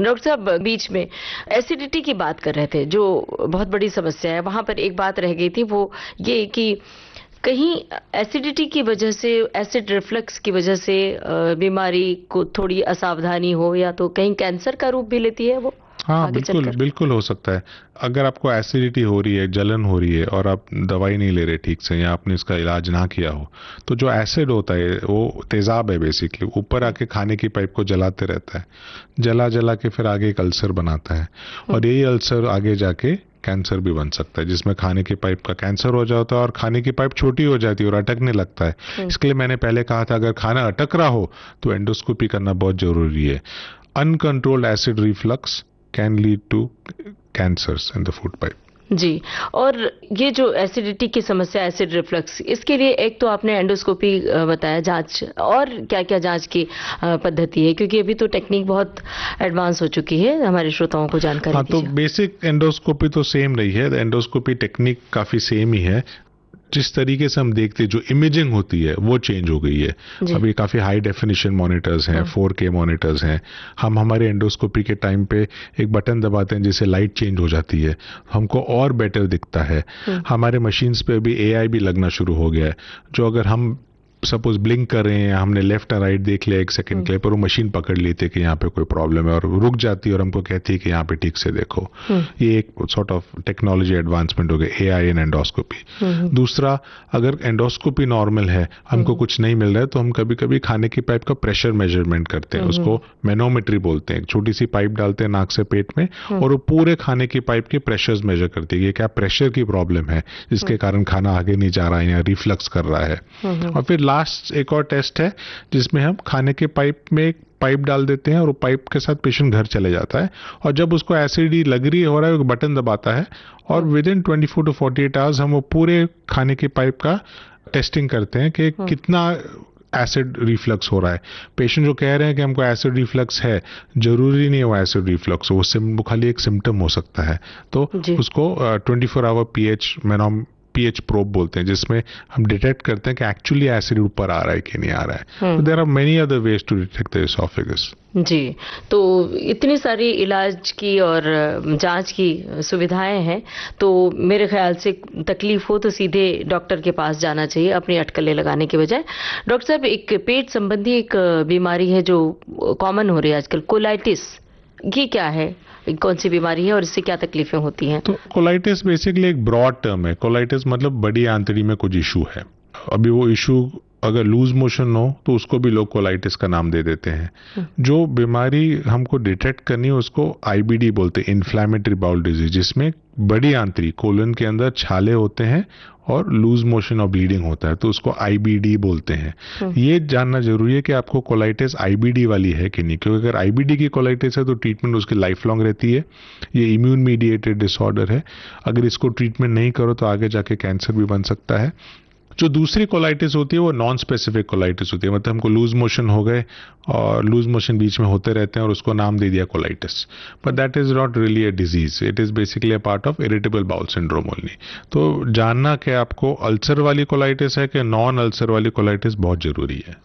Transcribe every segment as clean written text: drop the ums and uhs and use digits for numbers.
Doctor साहब बीच में acidity की बात कर रहे थे जो बहुत बड़ी समस्या है, वहां पर एक बात रह गई थी, वो ये कि कहीं एसिडिटी की वजह से, एसिड रिफ्लक्स की वजह से बीमारी को थोड़ी असावधानी हो या तो कहीं कैंसर का रूप भी लेती है वो हाँ, आगे बिल्कुल चलकर। बिल्कुल हो सकता है। अगर आपको एसिडिटी हो रही है, जलन हो रही है और आप दवाई नहीं ले रहे ठीक से या आपने इसका इलाज ना किया हो, तो जो एसिड होता है वो तेजाब है बेसिकली, ऊपर हम्म, आके खाने की पाइप को जलाते रहता है। जला जला के फिर आगे एक अल्सर बनाता है हम्म, और यही अल्सर आगे जाके कैंसर भी बन सकता है, जिसमें खाने की पाइप का कैंसर हो जाता है और खाने की पाइप छोटी हो जाती है और अटकने लगता है। हम्म। इसके लिए मैंने पहले कहा था, अगर खाना अटक रहा हो तो एंडोस्कोपी करना बहुत जरूरी है। Uncontrolled acid reflux can lead to cancers in the food pipe. जी। और ये जो एसिडिटी की समस्या, एसिड रिफ्लक्स, इसके लिए एक तो आपने एंडोस्कोपी बताया, जांच, और क्या क्या जांच की पद्धति है, क्योंकि अभी तो टेक्निक बहुत एडवांस हो चुकी है, हमारे श्रोताओं को जानकारी हाँ, तो दीजिए। बेसिक एंडोस्कोपी तो सेम रही है, एंडोस्कोपी टेक्निक काफी सेम ही है। जिस तरीके से हम देखते हैं, जो इमेजिंग होती है वो चेंज हो गई है। जी। अभी काफी हाई डेफिनेशन मॉनिटर्स हैं, हाँ। 4K मॉनिटर्स हैं। हम हमारे एंडोस्कोपी के टाइम पे एक बटन दबाते हैं जिससे लाइट चेंज हो जाती है, हमको और बेटर दिखता है। हम्म, हमारे मशीन्स पे अभी एआई भी लगना शुरू हो गया है, जो अगर हम सपोज ब्लिंक कर रहे हैं, हमने लेफ्ट और राइट देख लिया एक सेकंड हम्म, के लिए, पर वो मशीन पकड़ लेती है कि यहाँ पे कोई प्रॉब्लम है और रुक जाती है और हमको कहती है कि यहाँ पे ठीक से देखो। हम्म, ये एक सॉर्ट ऑफ टेक्नोलॉजी एडवांसमेंट हो गया, एआई इन एंडोस्कोपी। हम्म, दूसरा, अगर एंडोस्कोपी नॉर्मल है, हमको हम्म, कुछ नहीं मिल रहा है, तो हम कभी कभी खाने की पाइप का प्रेशर मेजरमेंट करते हैं, हम्म, उसको मैनोमेट्री बोलते हैं। एक छोटी सी पाइप डालते हैं नाक से पेट में हम्म, और वो पूरे खाने की पाइप के प्रेशर्स मेजर करती है कि क्या प्रेशर की प्रॉब्लम है जिसके कारण खाना आगे नहीं जा रहा है या रिफ्लक्स कर रहा है। हम्म, और फिर लास्ट एक और टेस्ट है जिसमें हम खाने के पाइप में एक पाइप डाल देते हैं और वो पाइप के साथ पेशेंट घर चले जाता है, और जब उसको एसिडी लग रही हो रहा है, वो बटन दबाता है और विद इन 24 टू 48 आवर्स हम वो पूरे खाने की पाइप का टेस्टिंग करते हैं कि कितना एसिड रिफ्लक्स हो रहा है। पेशेंट जो कह रहे हैं कि हमको एसिड रिफ्लक्स है, जरूरी नहीं है वो एसिड रिफ्लक्स हो, वो खाली एक सिम्टम हो सकता है। तो जी। उसको 24 आवर पीएच मैनोम पीएच प्रोब बोलते हैं, जिसमें हम डिटेक्ट करते हैं कि एक्चुअली एसिड ऊपर आ रहा है कि नहीं आ रहा है। तो there are many other ways to detect the oesophagus. जी। तो इतनी सारी इलाज की और जांच की सुविधाएं हैं, तो मेरे ख्याल से तकलीफ हो तो सीधे डॉक्टर के पास जाना चाहिए अपनी अटकलें लगाने के बजाय। डॉक्टर साहब, एक पेट संबंधी एक बीमारी है जो कॉमन हो रही है आजकल, कोलाइटिस। ये क्या है, कौन सी बीमारी है और इससे क्या तकलीफें होती हैं? तो कोलाइटिस बेसिकली एक ब्रॉड टर्म है। कोलाइटिस मतलब बड़ी आंतड़ी में कुछ इशू है। अभी वो इशू अगर लूज मोशन हो तो उसको भी लोग कोलाइटिस का नाम दे देते हैं। जो बीमारी हमको डिटेक्ट करनी है उसको आईबीडी बोलते हैं, इन्फ्लेमेटरी बाउल डिजीज, जिसमें बड़ी आंतड़ी कोलन के अंदर छाले होते हैं और लूज मोशन और ब्लीडिंग होता है, तो उसको आईबीडी बोलते हैं। ये जानना जरूरी है कि आपको कोलाइटिस आईबीडी वाली है कि नहीं, क्योंकि अगर आईबीडी की कोलाइटिस है तो ट्रीटमेंट उसकी लाइफ लॉन्ग रहती है। ये इम्यून मीडिएटेड डिसऑर्डर है, अगर इसको ट्रीटमेंट नहीं करो तो आगे जाके कैंसर भी बन सकता है। जो दूसरी कोलाइटिस होती है वो नॉन स्पेसिफिक कोलाइटिस होती है, मतलब हमको लूज मोशन हो गए और लूज मोशन बीच में होते रहते हैं और उसको नाम दे दिया colitis, but that is not really a disease, it is basically a part of irritable bowel syndrome only. तो जानना कि आपको अल्सर वाली कोलाइटिस है कि नॉन अल्सर वाली कोलाइटिस बहुत जरूरी है।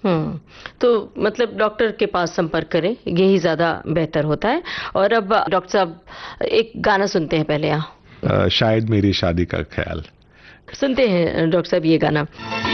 तो मतलब डॉक्टर के पास संपर्क करें, यही ज्यादा बेहतर होता है। और अब डॉक्टर साहब एक गाना सुनते हैं पहले, यहाँ शायद मेरी शादी का ख्याल। सुनते हैं डॉक्टर साहब ये गाना।